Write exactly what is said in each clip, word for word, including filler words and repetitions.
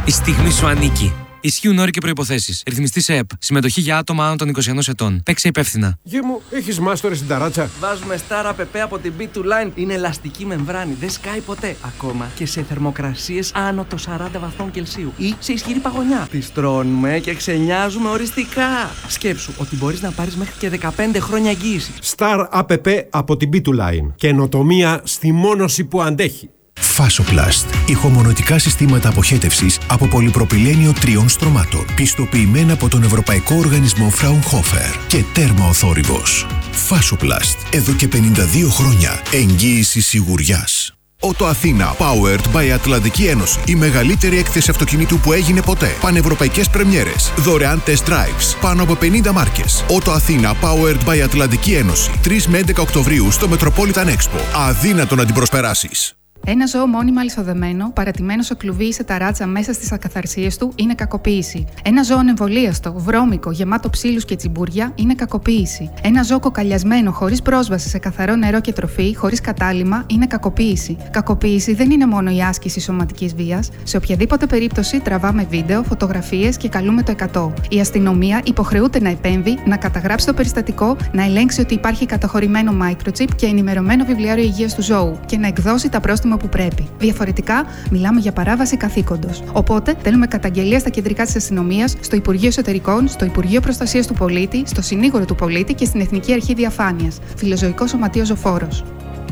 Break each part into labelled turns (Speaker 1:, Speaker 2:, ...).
Speaker 1: Η στιγμή σου ανήκει. Ισχύουν όροι και προϋποθέσεις. Ρυθμιστής ΕΕΠ. Συμμετοχή για άτομα άνω των είκοσι ενός ετών. Παίξε υπεύθυνα.
Speaker 2: Γη μου, έχεις μάστορες στην ταράτσα.
Speaker 3: Βάζουμε Star App από την μπι του Line. Είναι ελαστική μεμβράνη. Δεν σκάει ποτέ. Ακόμα και σε θερμοκρασίες άνω των σαράντα βαθμών Κελσίου. Ή σε ισχυρή παγωνιά. Τις τρώνουμε και ξενιάζουμε οριστικά. Σκέψου ότι μπορείς να πάρεις μέχρι και δεκαπέντε χρόνια εγγύηση.
Speaker 2: Star App από την μπι του Line. Καινοτομία στη μόνωση που αντέχει.
Speaker 4: Φάσοπλαστ. Ηχομονωτικά συστήματα αποχέτευσης από πολυπροπυλένιο τριών στρωμάτων. Πιστοποιημένα από τον Ευρωπαϊκό Οργανισμό Fraunhofer και τέρμα ο θόρυβος. Φάσοπλαστ. Εδώ και πενήντα δύο χρόνια. Εγγύηση σιγουριάς. Ότο Αθήνα, powered by Ατλαντική Ένωση. Η μεγαλύτερη έκθεση αυτοκινήτου που έγινε ποτέ. Πανευρωπαϊκές πρεμιέρες. Δωρεάν test drives. Πάνω από πενήντα μάρκες. Ότο Αθήνα, powered by Ατλαντική Ένωση. τρεις με έντεκα Οκτωβρίου στο Metropolitan Expo. Αδύνατο να την προσπεράσεις.
Speaker 5: Ένα ζώο μόνιμα αλυσοδεμένο, παρατημένο σε κλουβί ή σε ταράτσα μέσα στις ακαθαρσίες του, είναι κακοποίηση. Ένα ζώο εμβολίαστο, βρώμικο, γεμάτο ψήλους και τσιμπούρια, είναι κακοποίηση. Ένα ζώο κοκαλιασμένο, χωρίς πρόσβαση σε καθαρό νερό και τροφή, χωρίς κατάλυμμα, είναι κακοποίηση. Κακοποίηση δεν είναι μόνο η άσκηση σωματικής βίας. Σε οποιαδήποτε περίπτωση τραβάμε βίντεο, φωτογραφίες και καλούμε το εκατό. Η αστυνομία υποχρεούται να επέμβει, να καταγράψει το περιστατικό, να ελέγξει ότι υπάρχει καταχωρημένο microchip και ενημερωμένο βιβλιάριο υγείας του ζώου και να εκδώσει τα πρόστιμα που πρέπει. Διαφορετικά, μιλάμε για παράβαση καθήκοντος. Οπότε, στέλνουμε καταγγελία στα κεντρικά της αστυνομίας, στο Υπουργείο Εσωτερικών, στο Υπουργείο Προστασίας του Πολίτη, στο Συνήγορο του Πολίτη και στην Εθνική Αρχή Διαφάνειας. Φιλοζωικό Σωματείο Ζωφόρος.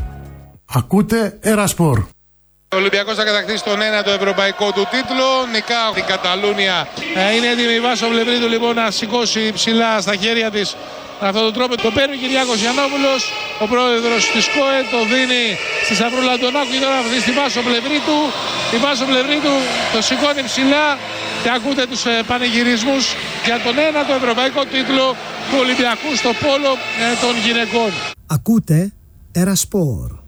Speaker 6: Ακούτε Ερασπορ.
Speaker 7: Ο Ολυμπιακός θα κατακτήσει τον ένατο ευρωπαϊκό του τίτλο. Νικά την Καταλούνια. Ε, είναι έτοιμη η Βάσο Βλευρίδου λοιπόν να σηκώσει ψηλά στα χέρια της με αυτόν τον τρόπο. Το παίρνει ο Κυριάκος Γιαννόπουλος, ο πρόεδρος της ΚΟΕ, το δίνει στη Σαβρούλα Αντωνάκου και τώρα αυτή στη Βάσο Βλευρίδου. Η Βάσο Βλευρίδου το σηκώνει ψηλά και ακούτε τους ε, πανηγυρισμούς για τον ένατο ευρωπαϊκό τίτλο του Ολυμπιακού στο πόλο ε, των γυναικών.
Speaker 8: Ακούτε Ερασπορ.